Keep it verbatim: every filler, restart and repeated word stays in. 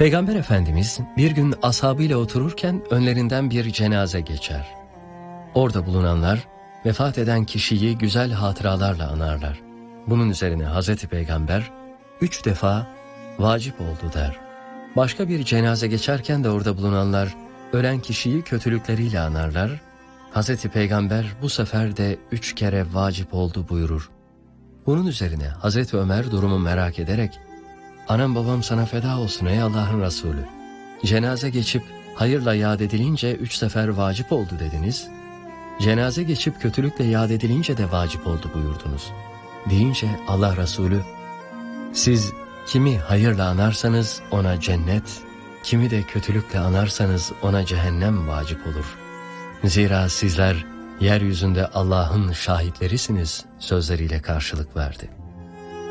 Peygamber Efendimiz bir gün ashabıyla otururken önlerinden bir cenaze geçer. Orada bulunanlar vefat eden kişiyi güzel hatıralarla anarlar. Bunun üzerine Hazreti Peygamber üç defa vacip oldu der. Başka bir cenaze geçerken de orada bulunanlar ölen kişiyi kötülükleriyle anarlar. Hazreti Peygamber bu sefer de üç kere vacip oldu buyurur. Bunun üzerine Hazreti Ömer durumu merak ederek, "Anam babam sana feda olsun ey Allah'ın Resulü. Cenaze geçip hayırla yad edilince üç sefer vacip oldu dediniz. Cenaze geçip kötülükle yad edilince de vacip oldu buyurdunuz." Deyince Allah Resulü, "Siz kimi hayırla anarsanız ona cennet, kimi de kötülükle anarsanız ona cehennem vacip olur. Zira sizler yeryüzünde Allah'ın şahitlerisiniz" sözleriyle karşılık verdi.